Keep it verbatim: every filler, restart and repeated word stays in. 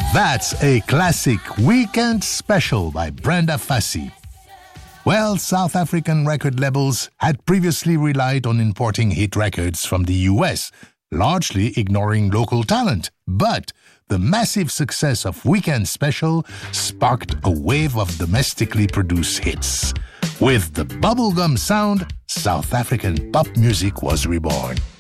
That's a classic weekend special by Brenda Fassie. Well, South African record labels had previously relied on importing hit records from the U S, largely ignoring local talent. But the massive success of Weekend Special sparked a wave of domestically produced hits. With the bubblegum sound, South African pop music was reborn.